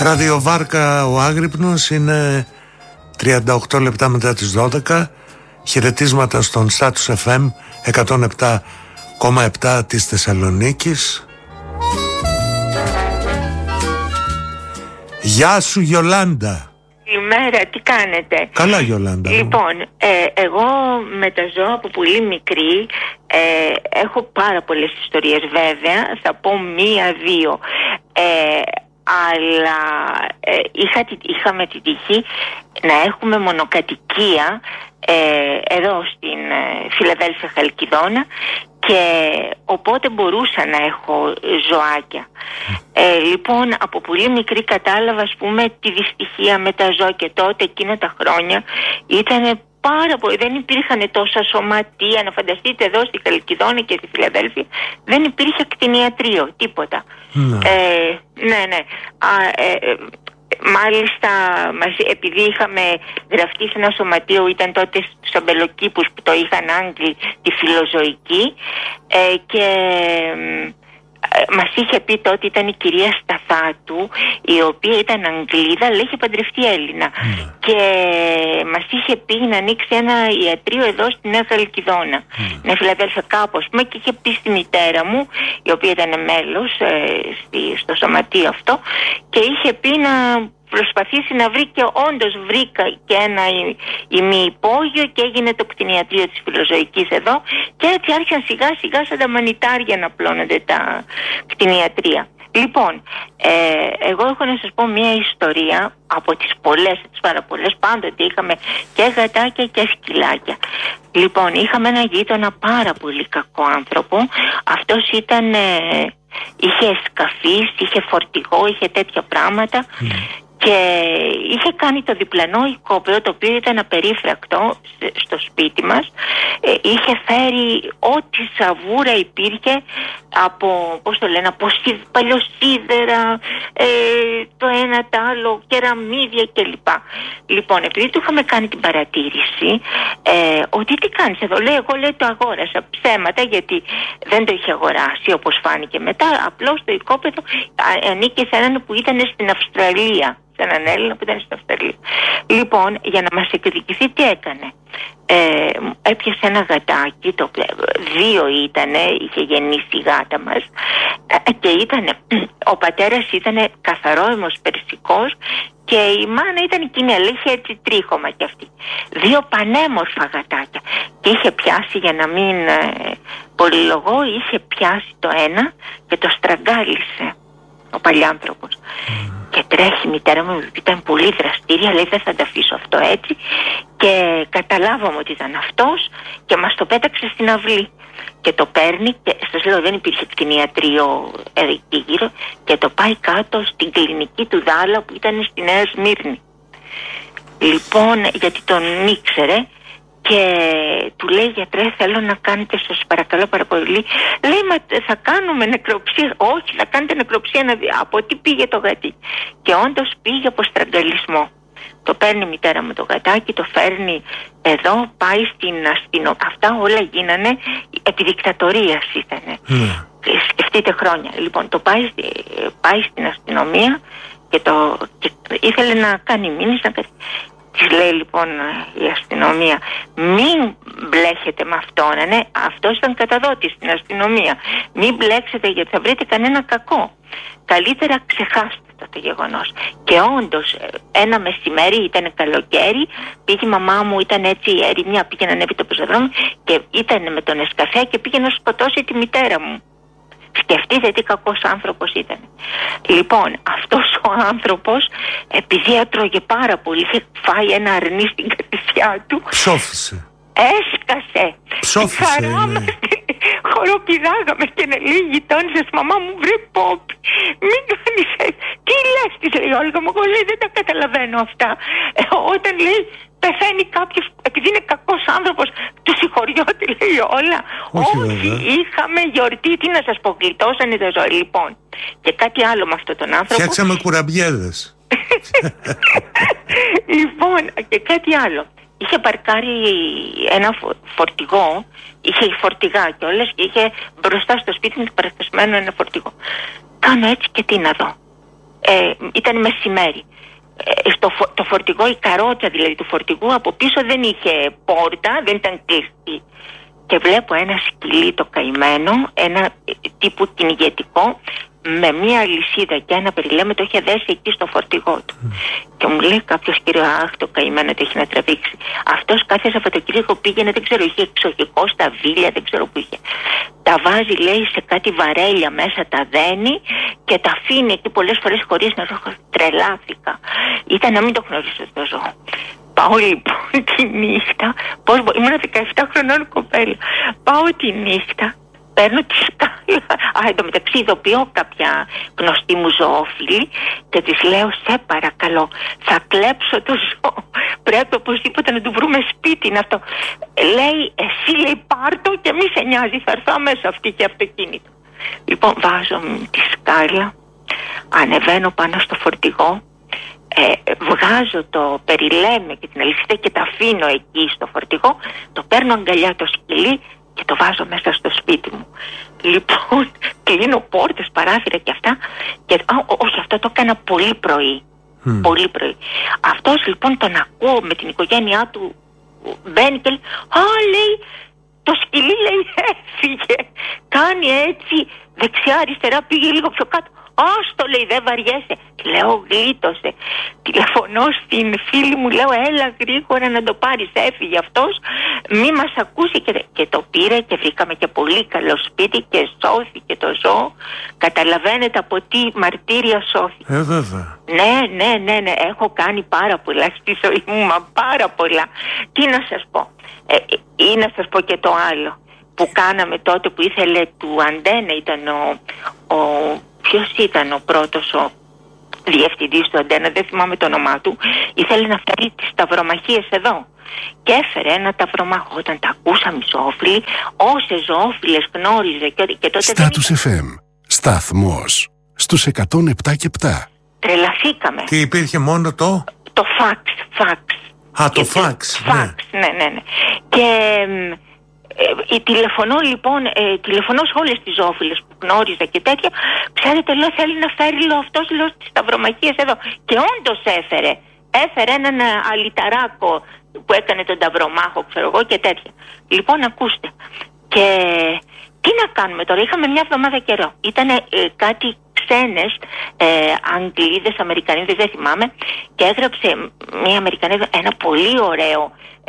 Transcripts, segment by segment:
Ραδιοβάρκα ο Άγρυπνος, είναι 38 λεπτά μετά τις 12. Χαιρετίσματα στον Status FM 107,7 της Θεσσαλονίκης. Γεια σου Γιολάντα. Καλημέρα, τι κάνετε? Καλά Γιολάντα. Λοιπόν, εγώ με τα ζώα από πολύ μικρή έχω πάρα πολλές ιστορίες, βέβαια. Θα πω μία-δύο. Αλλά είχαμε την τύχη να έχουμε μονοκατοικία εδώ στην Φιλαδέλφια Χαλκιδόνα, και οπότε μπορούσα να έχω ζωάκια. Λοιπόν, από πολύ μικρή κατάλαβα, ας πούμε, τη δυστυχία με τα ζώα, και τότε εκείνα τα χρόνια ήταν πάρα πολύ. Δεν υπήρχαν τόσα σωματεία. Να φανταστείτε, εδώ στη Χαλκιδόνα και στη Φιλαδέλφια δεν υπήρχε κτηνιατρίο, τίποτα. Ναι. Μάλιστα, επειδή είχαμε γραφτεί σε ένα σωματείο, ήταν τότε στους Αμπελοκήπους που το είχαν Άγγλοι, τη φιλοζωική, και μας είχε πει τότε, ήταν η κυρία Σταθάτου, η οποία ήταν Αγγλίδα, αλλά είχε παντρευτεί Έλληνα. Και μας είχε πει να ανοίξει ένα ιατρείο εδώ στη Νέα Χαλκιδόνα, Νέα Φιλαδέλφια κάπου, ας πούμε, και είχε πει στη μητέρα μου, η οποία ήταν μέλος στο σωματείο αυτό, και είχε πει να προσπαθήσει να βρει, και όντως βρήκα και ένα ημιυπόγειο και έγινε το κτηνιατρίο της φιλοζωικής εδώ, και έτσι άρχισαν σιγά σιγά σαν τα μανιτάρια να πλώνονται τα κτηνιατρία. Λοιπόν, εγώ έχω να σας πω μια ιστορία από τις πολλές, τις πάρα πολλές. Πάντοτε είχαμε και γατάκια και σκυλάκια. Λοιπόν, είχαμε ένα γείτονα πάρα πολύ κακό άνθρωπο. Αυτός ήταν... είχε σκαφείς, είχε φορτηγό, είχε τέτοια πράγματα, και είχε κάνει το διπλανό οικόπεδο, το οποίο ήταν απερίφρακτο στο σπίτι μας. Είχε φέρει ό,τι σαβούρα υπήρχε από, πώς το λένε, από παλιοσίδερα, το ένα το άλλο, κεραμίδια κλπ. Λοιπόν, επειδή του είχαμε κάνει την παρατήρηση ότι τι κάνεις εδώ, λέει, εγώ, λέει, το αγόρασα. Ψέματα, γιατί δεν το είχε αγοράσει όπως φάνηκε μετά. Απλώς το οικόπεδο ανήκε σε έναν που ήταν στην Αυστραλία, σε έναν Έλληνα που ήταν στην Αυστραλία. Λοιπόν, για να μας εκδικηθεί, τι έκανε? Έπιασε ένα γατάκι, το οποίο 2 ήτανε, είχε γεννήσει η γάτα μας, και ο πατέρας ήταν καθαρόαιμος περσικός, και η μάνα ήταν εκείνη, αλλά είχε έτσι τρίχωμα κι αυτή. 2 πανέμορφα γατάκια. Και είχε πιάσει, για να μην πολυλογώ, είχε πιάσει το ένα και το στραγγάλισε ο παλιάνθρωπος. Και τρέχει η μητέρα μου, ήταν πολύ δραστήρια, λέει, δεν θα τα αφήσω αυτό έτσι, και καταλάβαμε ότι ήταν αυτός, και μας το πέταξε στην αυλή. Και το παίρνει, και σας λέω, δεν υπήρχε κτηνιατρίο εκεί γύρω, και το πάει κάτω στην κλινική του Δάλα που ήταν στη Νέα Σμύρνη. Λοιπόν, γιατί τον ήξερε, και του λέει, γιατρέ, θέλω να κάνετε, σας παρακαλώ πάρα πολύ. Λέει, μα θα κάνουμε νεκροψία. Όχι, θα κάνετε νεκροψία να δει από τι πήγε το γατί. Και όντως πήγε από στραγγαλισμό. Το παίρνει η μητέρα μου το γατάκι, το φέρνει εδώ, πάει στην αστυνομία. Αυτά όλα γίνανε επί δικτατορίας ήτανε. Σκεφτείτε χρόνια. Λοιπόν, το πάει στην αστυνομία, και ήθελε να κάνει μήνυση, Της λέει λοιπόν η αστυνομία, μην μπλέχετε με αυτόν, ναι, αυτός ήταν καταδότης στην αστυνομία. Μην μπλέξετε, γιατί θα βρείτε κανένα κακό. Καλύτερα ξεχάστε το γεγονός. Και όντως ένα μεσημέρι, ήταν καλοκαίρι, πήγε η μαμά μου, ήταν έτσι η ερημιά, πήγε να ανέβει το πεζοδρόμιο και ήταν με τον εσκαφέ και πήγε να σκοτώσει τη μητέρα μου. Σκεφτείτε τι κακός άνθρωπος ήταν. Λοιπόν, αυτός ο άνθρωπος, επειδή έτρωγε πάρα πολύ, είχε φάει ένα αρνί στην κατησιά του. Ψόφισε. Έσκασε. Ψόφισε. Χαρά μας, χοροπηδάγαμε και να λέει η γειτόνισσας, μαμά μου, βρε Πόπι, μην κάνεις έτσι. Τι λες, της λέει η Όλγα μου, εγώ λέει δεν τα καταλαβαίνω αυτά. Όταν λέει πεθαίνει κάποιος επειδή είναι κακός άνθρωπος, του συγχωριώται, λέει όλα. Όχι, είχαμε γιορτή, τι να σας πω, γλιτώσανε τα ζώα. Λοιπόν, και κάτι άλλο με αυτόν τον άνθρωπο. Φτιάξαμε κουραμπιέδες. Λοιπόν, και κάτι άλλο. Είχε παρκάρει ένα φορτηγό, είχε φορτηγά κιόλας και είχε μπροστά στο σπίτι μου παραστασμένο ένα φορτηγό. Κάνω έτσι και τι να δω. Ήταν μεσημέρι. Το φορτηγό, η καρότσα δηλαδή του φορτηγού από πίσω δεν είχε πόρτα, δεν ήταν κλειστή. Και βλέπω ένα σκυλί το καημένο, ένα τύπου κυνηγετικό, με μία λυσίδα και ένα περιλέμμα το είχε δέσει εκεί στο φορτηγό του. Και μου λέει κάποιος, κύριο, αχ, το καημένο το έχει να τραβήξει. Αυτός κάθε Σαββατοκύριακο πήγαινε, δεν ξέρω, είχε εξοχικό στα Βίλια, δεν ξέρω που είχε. Τα βάζει, λέει, σε κάτι βαρέλια μέσα, τα δένει και τα αφήνει εκεί πολλές φορές χωρίς νερό. Τρελάθηκα. Ήταν να μην το γνωρίσω το ζώο. Πάω λοιπόν τη νύχτα, ήμουν 17 χρονών κοπέλα. Πάω τη νύχτα, παίρνω τη σκάλα. Εν τω μεταξύ ειδοποιώ κάποια γνωστή μου ζωόφιλη και της λέω, σε παρακαλώ, θα κλέψω το ζώο. Πρέπει οπωσδήποτε να του βρούμε σπίτι. Είναι αυτό. Λέει, εσύ, λέει, πάρτο και μη σε νοιάζει, θα έρθω αμέσως, αυτή και αυτοκίνητο. Λοιπόν, βάζω τη σκάλα, ανεβαίνω πάνω στο φορτηγό. Βγάζω το περιλέμμα και την αλυσίδα και τα αφήνω εκεί στο φορτηγό. Το παίρνω αγκαλιά το σκυλί και το βάζω μέσα στο σπίτι μου. Λοιπόν, κλείνω πόρτες, παράθυρα και αυτά. Και, όχι, αυτό το έκανα πολύ πρωί. Πολύ πρωί. Αυτός λοιπόν τον ακούω με την οικογένειά του. Μπαίνει και λέει, λέει, το σκυλί, λέει, έφυγε. Κάνει έτσι δεξιά αριστερά, πήγε λίγο πιο κάτω. Άστο, λέει, δεν βαριέσαι. Λέω, γλίτωσε. Τηλεφωνώ στην φίλη μου, λέω, έλα γρήγορα να το πάρεις. Έφυγε αυτός, μη μας ακούσει. Και το πήρε και βρήκαμε και πολύ καλό σπίτι και σώθηκε το ζώο. Καταλαβαίνετε από τι μαρτύρια σώθηκε. Βέβαια. Ναι. Έχω κάνει πάρα πολλά στη ζωή μου, μα πάρα πολλά. Τι να σας πω. Ή να σας πω και το άλλο που κάναμε τότε που ήθελε του Αντένα, ήταν ποιος ήταν ο πρώτος ο διευθυντής του Αντένα, δεν θυμάμαι το όνομά του. Ήθελε να φέρει τις ταυρομαχίες εδώ και έφερε ένα ταυρομάχο. Όταν τα ακούσαμε οι ζωόφιλοι, όσες ζωόφιλες γνώριζε και τότε Στάτους FM, σταθμός στους 107 και 7. Τρελαθήκαμε. Τι υπήρχε μόνο το φαξ. Το φαξ. Ναι. Και τηλεφωνώ σε όλες τις ζώφιλες που γνώριζα και τέτοια. Ξέρετε, λέω, θέλει να φέρει, λέω, αυτός, λέω, τις ταυρομαχίες εδώ. Και όντως έφερε έναν αλυταράκο που έκανε τον ταυρομάχο, ξέρω εγώ, και τέτοια. Λοιπόν, ακούστε. Και τι να κάνουμε τώρα, είχαμε μια εβδομάδα καιρό. Ήτανε κάτι ξένες, Αγγλίδες, Αμερικανίδες, δεν θυμάμαι, και έγραψε μια Αμερικανίδα ένα πολύ ωραίο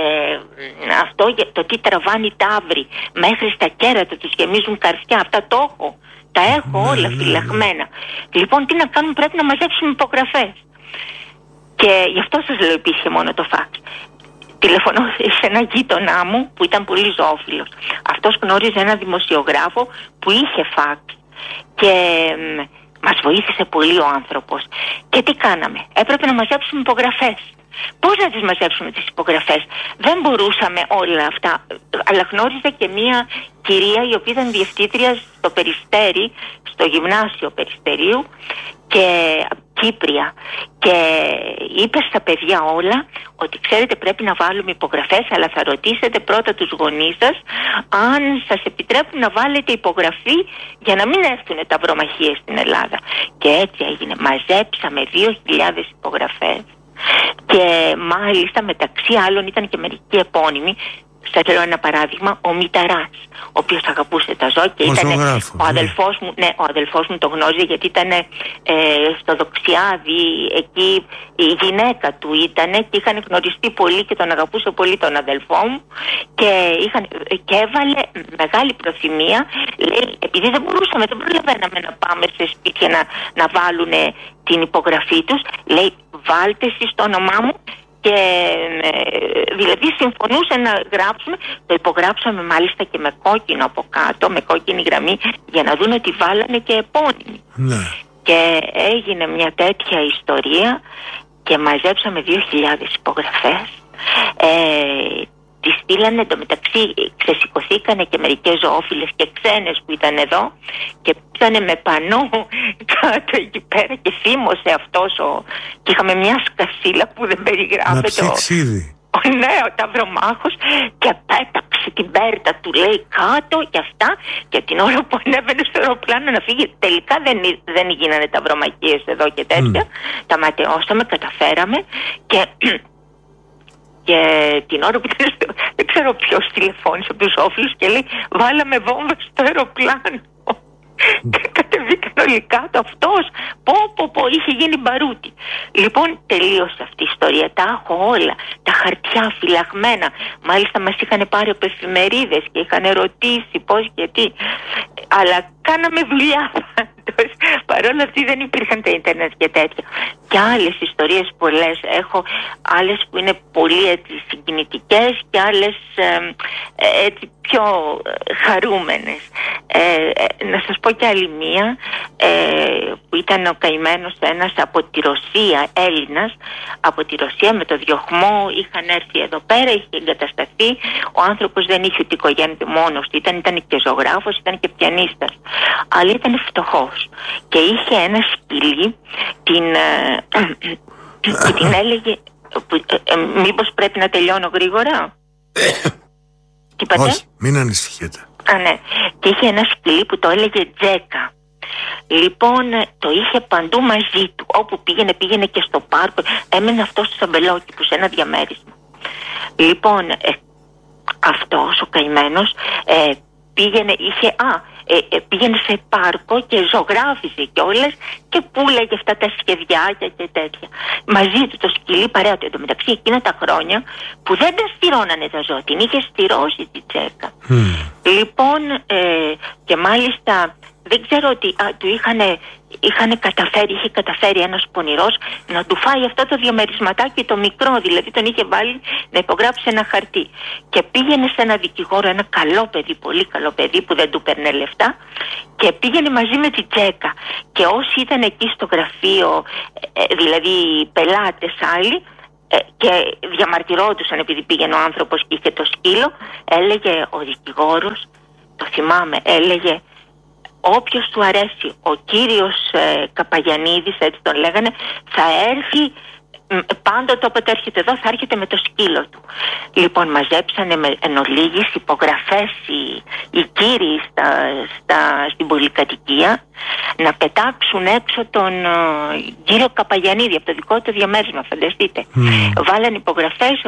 αυτό για το τι τραβάνει ταύροι μέχρι στα κέρατα τους, γεμίζουν καρφιά. Αυτά τα έχω όλα φυλαγμένα. Λοιπόν, τι να κάνουμε, πρέπει να μαζέψουμε υπογραφές. Και γι' αυτό σας λέω, υπήρχε μόνο το φαξ. Τηλεφωνώ σε ένα γείτονά μου που ήταν πολύ ζωόφιλος. Αυτός γνώριζε ένα δημοσιογράφο που είχε φαξ και μας βοήθησε πολύ ο άνθρωπος. Και τι κάναμε, έπρεπε να μαζέψουμε υπογραφές. Πώς να τις μαζέψουμε τις υπογραφές, δεν μπορούσαμε όλα αυτά. Αλλά γνώριζα και μία κυρία η οποία ήταν διευθύντρια στο Περιστέρι, στο γυμνάσιο Περιστερίου, και Κύπρια, και είπε στα παιδιά όλα ότι ξέρετε, πρέπει να βάλουμε υπογραφές, αλλά θα ρωτήσετε πρώτα τους γονείς σας αν σας επιτρέπουν να βάλετε υπογραφή για να μην έρθουν ταυρομαχίες στην Ελλάδα. Και έτσι έγινε, μαζέψαμε 2.000 υπογραφές. Και μάλιστα μεταξύ άλλων ήταν και μερικοί επώνυμοι. Σας λέω ένα παράδειγμα, ο Μηταράς, ο οποίος αγαπούσε τα ζώα και ήταν ο αδελφός μου, ο αδελφός μου το γνώριζε γιατί ήταν στο Δοξιάδι, εκεί η γυναίκα του ήταν και είχαν γνωριστεί πολύ και τον αγαπούσε πολύ τον αδελφό μου και έβαλε μεγάλη προθυμία, λέει, επειδή δεν προλαβαίναμε να πάμε σε σπίτια να βάλουν την υπογραφή τους, λέει, βάλτε εσείς το όνομά μου. Και δηλαδή συμφωνούσε να γράψουμε. Το υπογράψαμε μάλιστα και με κόκκινο από κάτω, με κόκκινη γραμμή, για να δουν ότι βάλανε και επώνυμοι. Ναι. Και έγινε μια τέτοια ιστορία και μαζέψαμε 2.000 υπογραφές. Τη στείλανε, εντωμεταξύ ξεσηκωθήκανε και μερικές ζωόφιλες και ξένες που ήταν εδώ και πήγανε με πανό κάτω εκεί πέρα και θύμωσε αυτός και είχαμε μια σκασίλα που δεν περιγράφεται. Να ψήξει ήδη. Ο ταυρομάχος, και πέταξε αφήσει την Μπέρτα, του λέει, κάτω και αυτά, και την ώρα που ανέβαινε στο αεροπλάνο να φύγει, τελικά δεν γίνανε τα βρωμακίες εδώ και τέτοια. Τα ματαιώσαμε, καταφέραμε, και την ώρα που ήταν δεν ξέρω ποιος τηλεφώνησε από τους όφιλους και λέει, βάλαμε βόμβα στο αεροπλάνο. Και κατεβήκαν όλοι κάτω. Αυτός πω είχε γίνει μπαρούτι. Λοιπόν, τελείωσε αυτή η ιστορία. Τα έχω όλα, τα χαρτιά φυλαγμένα. Μάλιστα μας είχαν πάρει από εφημερίδες και είχαν ερωτήσει πώς και τι. Αλλά κάναμε δουλειά. Παρόλα αυτή δεν υπήρχαν τα ίντερνετ και τέτοια. Και άλλες ιστορίες πολλές. Έχω άλλες που είναι πολύ έτσι συγκινητικές και άλλες έτσι πιο χαρούμενες. Να σας πω κι άλλη μία, που ήταν ο καημένος ένας από τη Ρωσία, Έλληνας από τη Ρωσία, με το διωχμό είχαν έρθει εδώ πέρα, είχε εγκατασταθεί. Ο άνθρωπος δεν είχε ούτε οικογένεια μόνος του, ήταν και ζωγράφος, ήταν και πιανίστας, αλλά ήταν φτωχός και είχε ένα σκυλί, και την έλεγε, μήπως πρέπει να τελειώνω γρήγορα? Τι είπατε? Όχι, μην ανησυχείτε. Ναι. Και είχε ένα σκυλί που το έλεγε Τζέκα. Λοιπόν, το είχε παντού μαζί του. Όπου πήγαινε και στο πάρκο. Έμενε αυτό στο Σαμπελόκηπο, σε ένα διαμέρισμα. Λοιπόν, αυτός ο καημένος πήγαινε σε πάρκο και ζωγράφιζε κιόλας και πουλάγε αυτά τα σχεδιάκια και τέτοια. Μαζί του το σκυλί, παρέα του. Εν τω μεταξύ, εκείνα τα χρόνια που δεν τα στηρώνανε τα ζώα, την είχε στηρώσει τη Τζέκα. Λοιπόν, και μάλιστα δεν ξέρω ότι είχε καταφέρει ένας πονηρός να του φάει αυτό το διαμερισματάκι το μικρό, δηλαδή τον είχε βάλει να υπογράψει ένα χαρτί. Και πήγαινε σε ένα δικηγόρο, ένα καλό παιδί, πολύ καλό παιδί που δεν του παίρνε λεφτά, και πήγαινε μαζί με τη Τζέκα. Και όσοι ήταν εκεί στο γραφείο, δηλαδή πελάτες άλλοι, και διαμαρτυρόντουσαν επειδή πήγαινε ο άνθρωπος και είχε το σκύλο, έλεγε ο δικηγόρος, το θυμάμαι, έλεγε, όποιος του αρέσει, ο κύριος Καπαγιαννίδης, έτσι τον λέγανε, θα έρθει πάντοτε όποτε έρχεται εδώ, θα έρχεται με το σκύλο του. Λοιπόν, μαζέψανε εν ολίγης υπογραφές οι κύριοι στην πολυκατοικία να πετάξουν έξω τον κύριο Καπαγιαννίδη από το δικό του διαμέρισμα, φανταστείτε. Βάλανε υπογραφές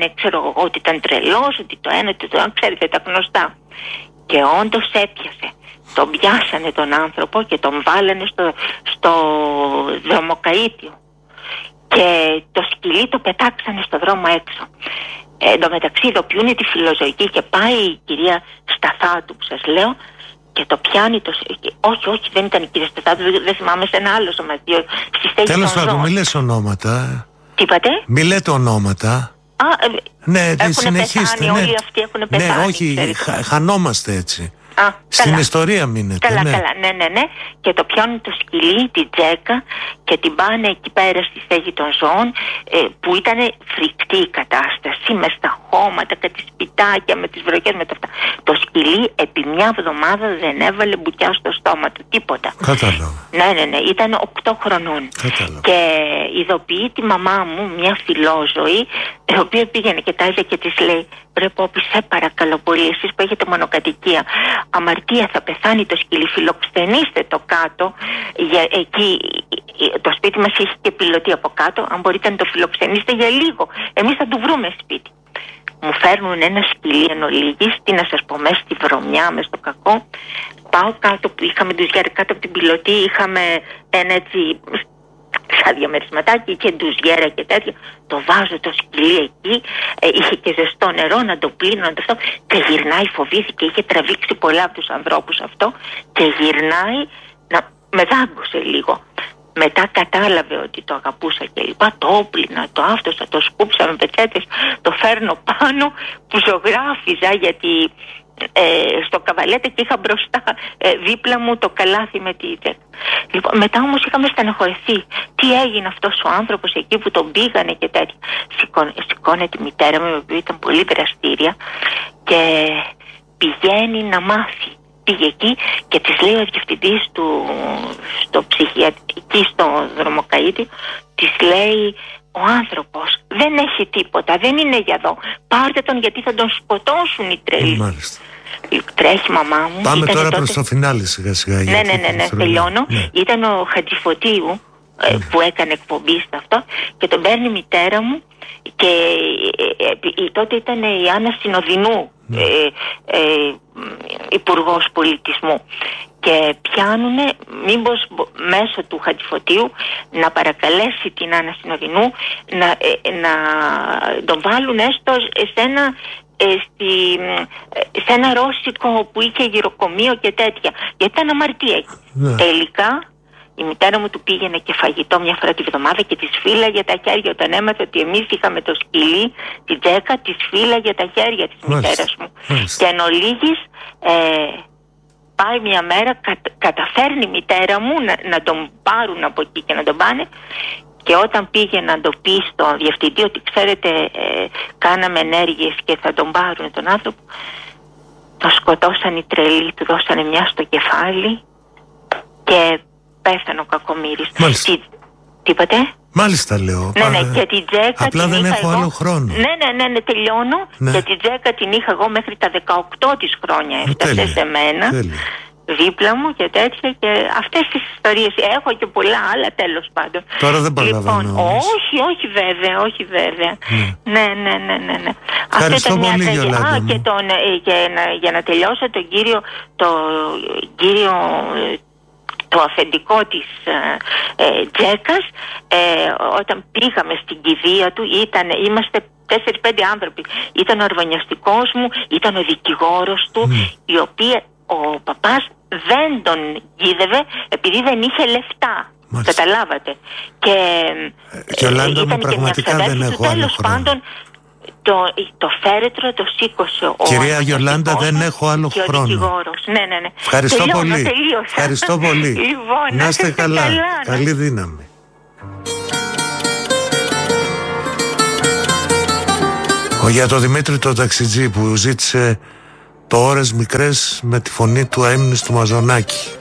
ότι ήταν τρελός, ότι το ένα, το άλλο, ξέρετε τα γνωστά. Και όντως έπιασε. Τον πιάσανε τον άνθρωπο και τον βάλανε στο δρομοκαΐτιο. Και το σκυλί το πετάξανε στο δρόμο έξω. Εν τω μεταξύ ειδοποιούν τη φιλοζωική και πάει η κυρία Σταθάτου που σας λέω και το πιάνει όχι δεν ήταν η κυρία Σταθάτου, δεν θυμάμαι, σε ένα άλλο σωματείο στη στέγη των ζώων. Τέλος πάντων, μη λες ονόματα. Τι είπατε? Μη λέτε ονόματα. Ναι, συνεχίστε. Ναι. Όλοι αυτοί έχουν πεθάνει. Ναι, όχι, χανόμαστε έτσι. Στην ιστορία μείνετε. Καλά, ναι. Και το πιάνουν το σκυλί, την Τζέκα, και την πάνε εκεί πέρα στη στέγη των ζώων, που ήταν φρικτή η κατάσταση, με στα χώματα, κάτι σπιτάκια, με τις βροχές, με τα αυτά. Το σκυλί επί μια εβδομάδα δεν έβαλε μπουκιά στο στόμα του, τίποτα. Κατάλαβα. Ναι, ήταν 8 χρονών. Κατάλαβα. Και ειδοποιεί τη μαμά μου, μια φιλόζωη, η οποία πήγαινε και τάζε και της λέει, ρε Πόπη, σε παρακαλώ πολύ, εσείς που έχετε μονοκατοικία, αμαρτία, θα πεθάνει το σκυλί, φιλοξενήστε το κάτω, εκεί το σπίτι μας έχει και πιλωτή από κάτω, αν μπορείτε να το φιλοξενήσετε για λίγο, εμείς θα του βρούμε σπίτι. Μου φέρνουν ένα σκυλί εν ολίγης, τι να σας πω, μέσα στη βρωμιά, μέσα στο κακό. Πάω κάτω που είχαμε ντουζιέρα, κάτω από την πιλωτή είχαμε ένα έτσι σαν διαμερισματάκι και ντουζιέρα και τέτοια. Το βάζω το σκυλί εκεί, είχε και ζεστό νερό να το πλύνω, να το αυτό, και γυρνάει, φοβήθηκε, είχε τραβήξει πολλά από τους ανθρώπους αυτό, και γυρνάει, με δάγκωσε λίγο. Μετά κατάλαβε ότι το αγαπούσα και λοιπά, το όπλυνα, το άφτωσα, το σκούψα με πετσέτες, το φέρνω πάνω που ζωγράφιζα, γιατί στο καβαλέτε και είχα μπροστά δίπλα μου το καλάθι με τη Τζέκα. Λοιπόν, μετά όμως είχαμε στεναχωρηθεί. Τι έγινε αυτός ο άνθρωπος εκεί που τον πήγανε και τέτοια. Σηκώνεται η μητέρα μου, η οποία ήταν πολύ δραστήρια, και πηγαίνει να μάθει. Πήγε εκεί και της λέει ο διευθυντής του στο ψυχιατρική, στο δρομοκαΐτιο, της λέει, ο άνθρωπος δεν έχει τίποτα, δεν είναι για εδώ. Πάρτε τον, γιατί θα τον σκοτώσουν οι τρελοί. Μάλιστα. Τρέχει μαμά μου. Πάμε τώρα προς το φινάλι σιγά σιγά. Ναι, τελειώνω. Ήταν ο Χατζηφωτίου που έκανε εκπομπή σε αυτό και τον παίρνει η μητέρα μου και τότε ήταν η Άννα Συνοδεινού, υπουργός πολιτισμού, και πιάνουνε μήπως μέσω του Χατζηφωτίου να παρακαλέσει την Άννα Συνοδεινού να τον βάλουν έστω σε ένα ρώσικο που είχε γυροκομείο και τέτοια, γιατί ήταν αμαρτία. Τελικά η μητέρα μου του πήγαινε και φαγητό μια φορά τη βδομάδα και της φύλαγε τα χέρια. Όταν έμαθε ότι εμείς είχαμε το σκυλί, την Τζέκα, της φύλαγε τα χέρια της μητέρας μου. Και εν ολίγης πάει μια μέρα, καταφέρνει η μητέρα μου να τον πάρουν από εκεί και να τον πάνε. Και όταν πήγε να το πει στον διευθυντή ότι ξέρετε κάναμε ενέργειες και θα τον πάρουν τον άνθρωπο, το σκοτώσαν οι τρελοί, του δώσανε μια στο κεφάλι και πέθανε ο κακομοίρης. Τι είπατε? Μάλιστα λέω. Ναι, και την Τζέκα απλά την δεν είχα έχω εγώ. άλλο χρόνο. Ναι, τελειώνω. Και την Τζέκα την είχα εγώ μέχρι τα 18 της χρόνια. Έφτασε σε μένα. Δίπλα μου και τέτοια, και αυτές τις ιστορίες έχω και πολλά άλλα, τέλος πάντων. Τώρα δεν παραλαμβάνω. Λοιπόν, όχι βέβαια. Ναι. Ευχαριστώ πολύ, Γιολάντα. Και για να τελειώσω τον κύριο το αφεντικό της Τζέκας, όταν πήγαμε στην κηδεία του, είμαστε 4-5 άνθρωποι. Ήταν ο αρβανιαστικός μου, ήταν ο δικηγόρος του, οι οποίοι ο παπάς δεν τον γίδευε επειδή δεν είχε λεφτά. Μάλιστα. Καταλάβατε. Και Γιολάντα μου, πραγματικά δεν έχω άλλο χρόνο. Πάντων, το φέρετρο το σήκωσε ο κυρία Γιολάντα, δεν έχω άλλο χρόνο. Ναι. Ευχαριστώ πολύ. Ευχαριστώ πολύ. Λοιπόν, να είστε καλά. Καλή δύναμη. Για το Δημήτρη το ταξιτζή που ζήτησε το ώρες μικρές με τη φωνή του αείμνης του Μαζονάκη.